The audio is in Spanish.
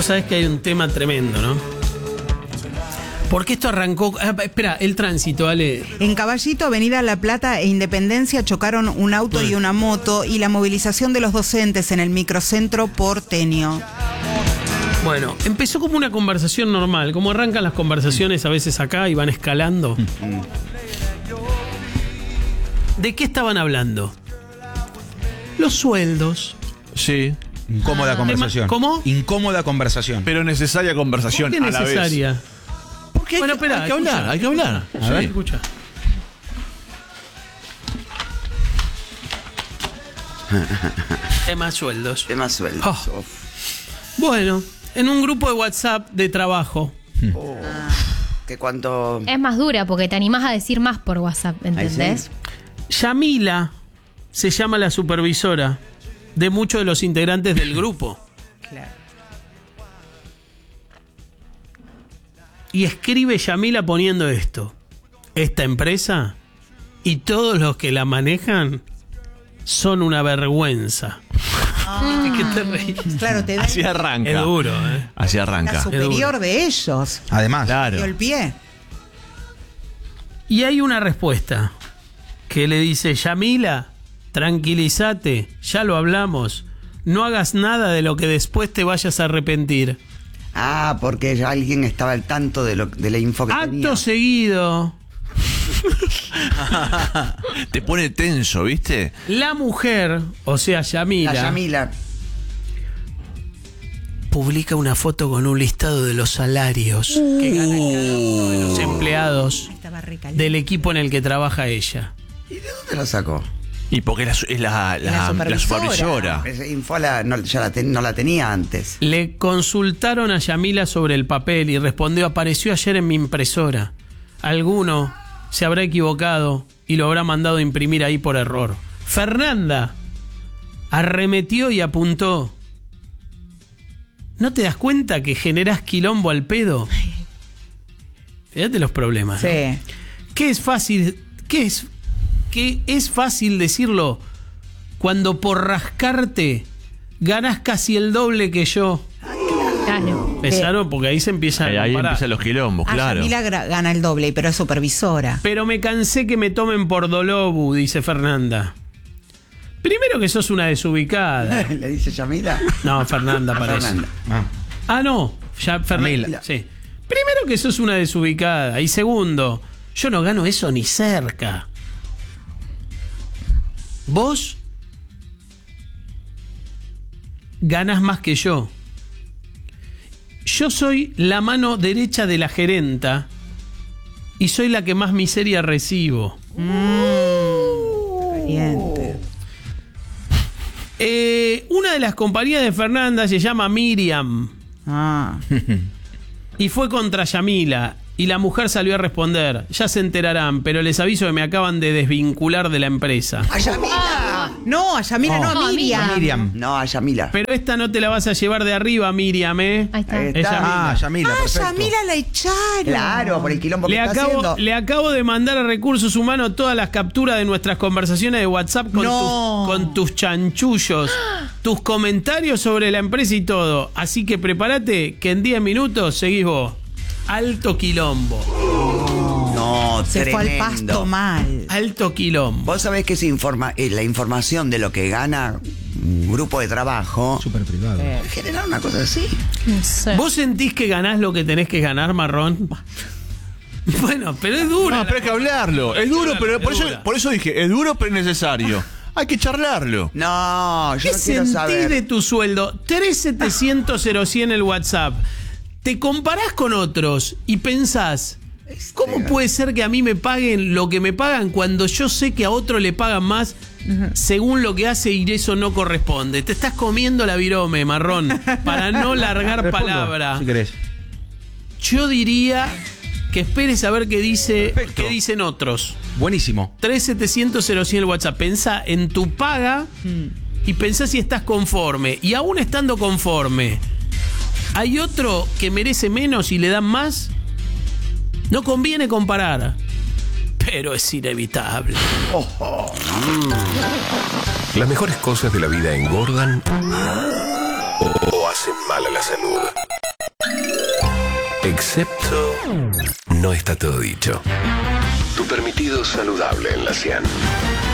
sabes que hay un tema tremendo, ¿no? Porque esto arrancó... espera, el tránsito, Ale. En Caballito, Avenida La Plata e Independencia chocaron un auto y una moto y la movilización de los docentes en el microcentro porteño. Bueno, empezó como una conversación normal, como arrancan las conversaciones a veces acá y van escalando. ¿De qué estaban hablando? Los sueldos. Sí. Incómoda conversación. ¿Cómo? Incómoda conversación. Pero necesaria conversación ¿Por qué a la vez. necesaria? Porque Bueno, espera, hay que hablar, escucha. hay que hablar. A ver. Escucha. Tema sueldos. Temas sueldos. Oh. Bueno, en un grupo de WhatsApp de trabajo. Que cuánto... Es más dura porque te animás a decir más por WhatsApp, ¿entendés? Yamila se llama la supervisora de muchos de los integrantes del grupo. Claro. Y escribe Yamila poniendo esto: esta empresa y todos los que la manejan son una vergüenza. ¿De qué te reís? Claro, te da Así arranca. Es duro, ¿eh? Así la arranca. superior de ellos. Además, Claro. Dio el pie. Y hay una respuesta que le dice: Yamila, tranquilízate, ya lo hablamos. No hagas nada de lo que después te vayas a arrepentir. Ah, porque ya alguien estaba al tanto de la info que tenía. Acto seguido, Te pone tenso, ¿viste? la mujer, o sea, Yamila, La Yamila. publica una foto con un listado de los salarios que gana cada uno de los empleados Estaba recaliente. del equipo en el que trabaja ella. ¿Y de dónde lo sacó? Y porque es la supervisora. Esa info no la tenía antes. Le consultaron a Yamila sobre el papel y respondió: apareció ayer en mi impresora. Alguno se habrá equivocado y lo habrá mandado a imprimir ahí por error. Fernanda arremetió y apuntó: ¿no te das cuenta que generás quilombo al pedo? Fíjate los problemas, ¿no? Sí. Que es fácil decirlo cuando por rascarte ganás casi el doble que yo. Claro. ¿Pensaron? Porque ahí se empieza a Ahí comparar. empiezan los quilombos, Ah, claro. Yamila gana el doble, pero es supervisora. Pero me cansé que me tomen por Dolobu, dice Fernanda. Primero que sos una desubicada. ¿Le dice Yamila? No, Fernanda parece. Fernanda. Ah, no, ya Fernanda. Yamila. Sí. Primero que sos una desubicada. Y segundo, yo no gano eso ni cerca. Vos ganás más que yo. Yo soy la mano derecha de la gerenta y soy la que más miseria recibo. Caliente. Una de las compañías de Fernanda se llama Miriam Ah. y fue contra Yamila. Y la mujer salió a responder: ya se enterarán, pero les aviso que me acaban de desvincular de la empresa. ¡A Yamila! No, a Yamila no, No, a a Miriam. Miriam. No, a Yamila. Pero esta no te la vas a llevar de arriba, Miriam, ¿eh? Ahí está. Ahí Es está. Yamila. Ah, Yamila, Ah, perfecto. Yamila la echaron. Claro, por el quilombo que está haciendo. Le acabo de mandar a Recursos Humanos todas las capturas de nuestras conversaciones de WhatsApp con, No. con tus chanchullos, tus comentarios sobre la empresa y todo. Así que prepárate que en 10 minutos seguís vos. Alto quilombo. No, Se tremendo. fue al pasto mal. Alto quilombo. Vos sabés que la información de lo que gana un grupo de trabajo Súper privado. genera una cosa así. No sé. ¿Vos sentís que ganás lo que tenés que ganar, Marrón? Bueno, pero es duro. No, pero hay que hablarlo. Es duro, pero por eso dije, es duro pero es necesario. Hay que charlarlo. No, yo ¿Qué no quiero sentís saber. de tu sueldo? 3700 el WhatsApp. Te comparás con otros y pensás: ¿cómo puede ser que a mí me paguen lo que me pagan cuando yo sé que a otro le pagan más según lo que hace y eso no corresponde? Te estás comiendo la virome, Marrón, para no largar Respondo, palabra. Si querés. Yo diría que esperes a ver qué Perfecto. dicen otros. Buenísimo. 3700 el WhatsApp. Pensá en tu paga y pensá si estás conforme. Y aún estando conforme, ¿hay otro que merece menos y le dan más? No conviene comparar, pero es inevitable. Las mejores cosas de la vida engordan o hacen mal a la salud. Excepto... No está todo dicho. Tu permitido saludable en la Cian.